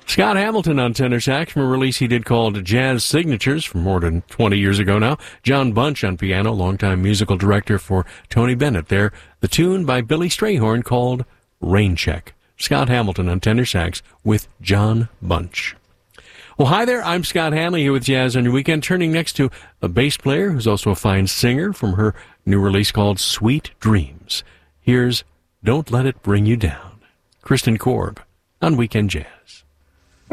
Scott Hamilton on tenor sax from a release he did called Jazz Signatures from more than 20 years ago now. John Bunch on piano, longtime musical director for Tony Bennett there. The tune by Billy Strayhorn called Rain Check. Scott Hamilton on tenor sax with John Bunch. Well, hi there. I'm Scott Hanley here with Jazz on Your Weekend, turning next to a bass player who's also a fine singer from her new release called Sweet Dreams. Here's Don't Let It Bring You Down. Kristen Korb on Weekend Jazz.